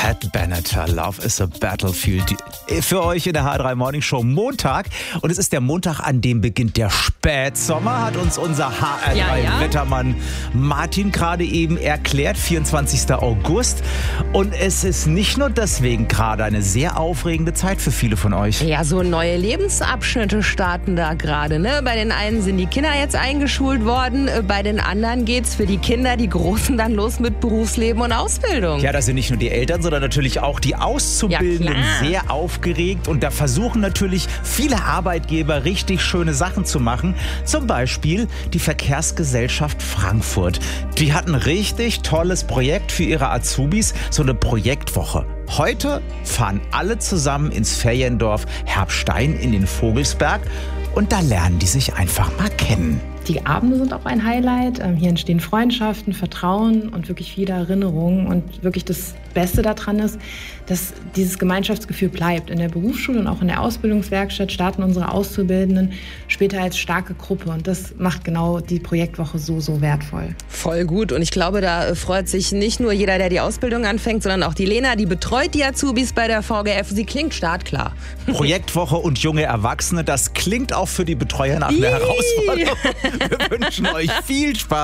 Pat Benatar, Love is a Battlefield. Für euch in der H3 Morning Show Montag. Und es ist der Montag, an dem beginnt der Spätsommer, hat uns unser HR3-Wettermann Martin gerade eben erklärt. 24. August. Und es ist nicht nur deswegen gerade eine sehr aufregende Zeit für viele von euch. Ja, so neue Lebensabschnitte starten da gerade. Ne? Bei den einen sind die Kinder jetzt eingeschult worden, bei den anderen geht's für die Kinder, die Großen, dann los mit Berufsleben und Ausbildung. Ja, da sind nicht nur die Eltern, sondern natürlich auch die Auszubildenden sehr aufgeregt. Und da versuchen natürlich viele Arbeitgeber richtig schöne Sachen zu machen. Zum Beispiel die Verkehrsgesellschaft Frankfurt. Die hat ein richtig tolles Projekt für ihre Azubis, so eine Projektwoche. Heute fahren alle zusammen ins Feriendorf Herbstein in den Vogelsberg und da lernen die sich einfach mal kennen. Die Abende sind auch ein Highlight. Hier entstehen Freundschaften, Vertrauen und wirklich viele Erinnerungen. Und wirklich das Beste daran ist, dass dieses Gemeinschaftsgefühl bleibt. In der Berufsschule und auch in der Ausbildungswerkstatt starten unsere Auszubildenden später als starke Gruppe. Und das macht genau die Projektwoche so wertvoll. Voll gut. Und ich glaube, da freut sich nicht nur jeder, der die Ausbildung anfängt, sondern auch die Lena, die betreut die Azubis bei der VGF. Sie klingt startklar. Projektwoche und junge Erwachsene, das klingt auch für die Betreuer nach einer Herausforderung. Wir wünschen euch viel Spaß.